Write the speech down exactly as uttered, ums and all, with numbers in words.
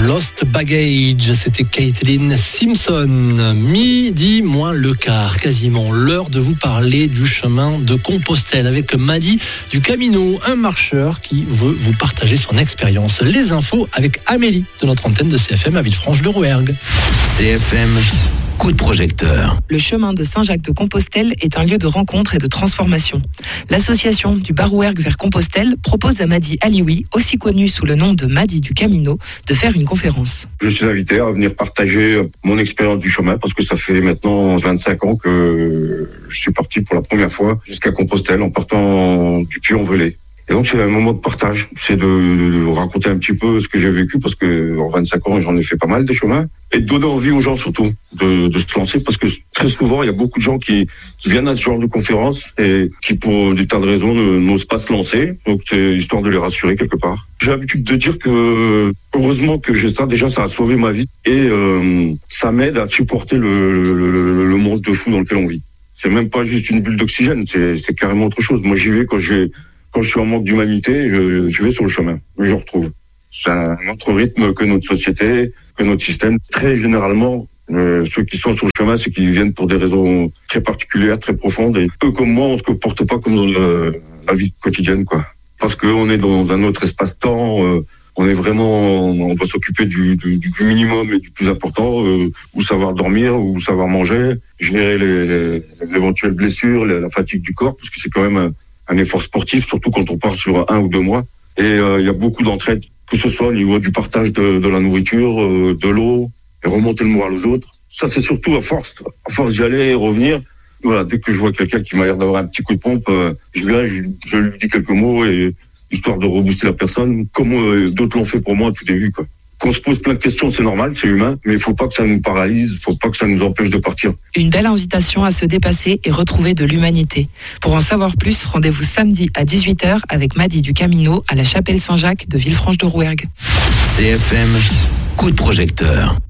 Lost Baggage, c'était Caitlin Simpson. Midi moins le quart, quasiment l'heure de vous parler du chemin de Compostelle avec Madi du Camino, un marcheur qui veut vous partager son expérience. Les infos avec Amélie de notre antenne de C F M à Villefranche-de-Rouergue. C F M, coup de projecteur. Le chemin de Saint-Jacques-de-Compostelle est un lieu de rencontre et de transformation. L'association du Barouergue vers Compostelle propose à Madi Alioui, aussi connu sous le nom de Madi du Camino, de faire une conférence. Je suis invité à venir partager mon expérience du chemin parce que ça fait maintenant vingt-cinq ans que je suis parti pour la première fois jusqu'à Compostelle en partant du Puy-en-Velay. Et donc c'est un moment de partage, c'est de, de, de raconter un petit peu ce que j'ai vécu parce que en vingt-cinq ans j'en ai fait pas mal des chemins et de donner envie aux gens surtout de, de se lancer parce que très souvent il y a beaucoup de gens qui, qui viennent à ce genre de conférences et qui pour des tas de raisons ne, n'osent pas se lancer, donc c'est histoire de les rassurer quelque part. J'ai l'habitude de dire que heureusement que j'ai ça, déjà ça a sauvé ma vie et euh, ça m'aide à supporter le, le, le, le monde de fou dans lequel on vit. C'est même pas juste une bulle d'oxygène, c'est, c'est carrément autre chose. Moi j'y vais quand j'ai Quand je suis en manque d'humanité, je, je vais sur le chemin, je retrouve. C'est un autre rythme que notre société, que notre système. Très généralement, euh, ceux qui sont sur le chemin, c'est qu'ils viennent pour des raisons très particulières, très profondes. Et eux comme moi, on se comporte pas comme dans le, la vie quotidienne, quoi. Parce qu'on est dans un autre espace-temps, euh, on est vraiment, on doit s'occuper du, du, du minimum et du plus important, euh, ou savoir dormir, ou savoir manger, gérer les, les, les éventuelles blessures, la, la fatigue du corps, parce que c'est quand même un, un effort sportif, surtout quand on part sur un ou deux mois. Et euh, il y a beaucoup d'entraide, que ce soit au niveau du partage de, de la nourriture, euh, de l'eau, et remonter le moral aux autres. Ça, c'est surtout à force, à force d'y aller et revenir. Voilà, dès que je vois quelqu'un qui m'a l'air d'avoir un petit coup de pompe, euh, je viens, je, je lui dis quelques mots, et histoire de rebooster la personne, comme euh, d'autres l'ont fait pour moi au tout début, quoi. Qu'on se pose plein de questions, c'est normal, c'est humain, mais il faut pas que ça nous paralyse, il faut pas que ça nous empêche de partir. Une belle invitation à se dépasser et retrouver de l'humanité. Pour en savoir plus, rendez-vous samedi à dix-huit heures avec Madi du Camino à la chapelle Saint-Jacques de Villefranche-de-Rouergue. C F M, coup de projecteur.